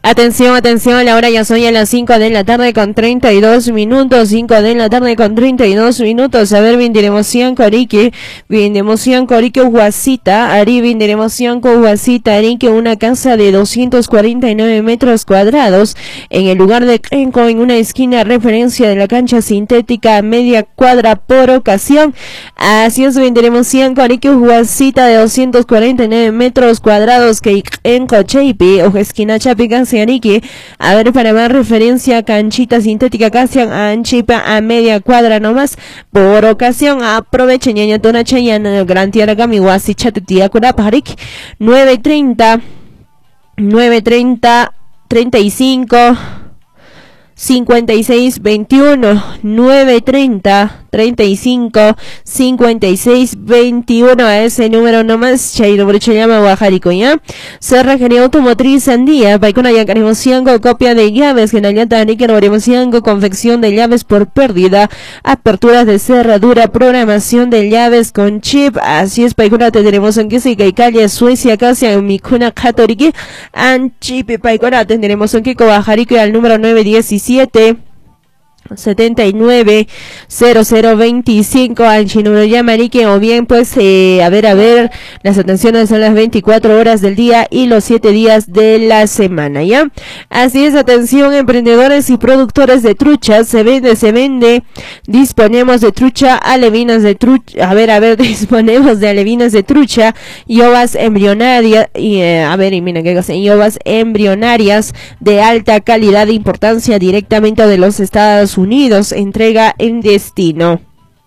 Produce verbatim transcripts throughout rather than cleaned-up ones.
Atención, atención, la hora ya son a las cinco de la tarde con treinta y dos minutos, cinco de la tarde con treinta y dos minutos. A ver, vindiremos corique, vindiremos corique Huasita, Ari, vindiremos Huasita, Ari, que una casa de doscientos cuarenta y nueve metros cuadrados en el lugar de Crenco, en una esquina referencia de la cancha sintética media cuadra por ocasión. Así es, vindiremos corique Huasita de doscientos cuarenta y nueve metros cuadrados que en Cocheipi, o esquina Chapica, Arique. A ver, para más referencia, canchita sintética casi anchipa a media cuadra nomás por ocasión. Aprovechen ñaña tona chayan gran tierra gamiwasi chatetía curaparik nueve treinta nueve treinta treinta y cinco cincuenta y seis veintiuno nueve treinta treinta y cinco cincuenta y seis veintiuno. A ese número nomás chairo por llama Guajarico, ya. Cerrajería Automotriz Sandía, Paicona Yacarimociango, copia de llaves, Genaliata Anique Novaremociango, confección de llaves por pérdida, aperturas de cerradura, programación de llaves con chip. Así es, Paicona tendremos en Kisa y calle Suecia, casi en Mikuna Catorique, Anchipe Paicona tendremos en Kiko Guajarico al número nueve diecisiete setenta y nueve cero cero veinticinco al Chinuro Yamarique, o bien pues eh, a ver a ver las atenciones son las veinticuatro horas del día y los siete días de la semana, ya. Así es, atención emprendedores y productores de truchas, se vende, se vende, disponemos de trucha, alevinas de trucha, a ver a ver, disponemos de alevinas de trucha y ovas embrionarias, y eh, a ver, y miren qué cosa, y ovas embrionarias de alta calidad de importancia directamente de los Estados Unidos, entrega en destino.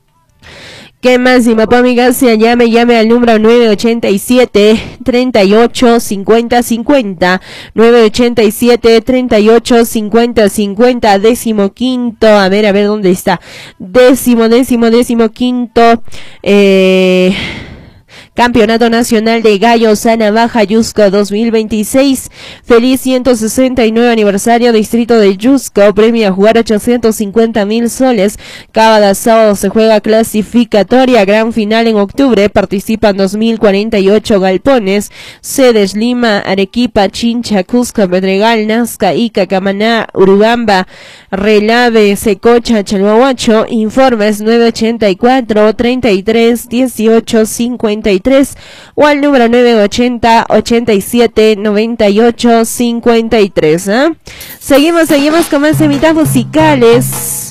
¿Qué más? Si papá amiga se llame, llame al número nueve ochenta y siete treinta y ocho cincuenta cincuenta, nueve ochenta y siete treinta y ocho cincuenta cincuenta, décimo quinto, a ver, a ver dónde está, décimo, décimo, décimo quinto, eh... Campeonato Nacional de Gallo Sana Baja Yusco dos mil veintiséis. Feliz ciento sesenta y nueve aniversario Distrito de Yusco. Premio a jugar ochocientos cincuenta mil soles. Cada sábado se juega clasificatoria. Gran final en octubre. Participan dos mil cuarenta y ocho galpones. Sedes Lima, Arequipa, Chincha, Cusco, Pedregal, Nazca, Ica, Camaná, Urubamba, Relave, Secocha, Chalhuahuacho. Informes nueve ochenta y cuatro treinta y tres dieciocho cincuenta y tres o al número nueve ochenta ochenta y siete noventa y ocho cincuenta y tres. ¿eh? Seguimos, seguimos con más semitas musicales.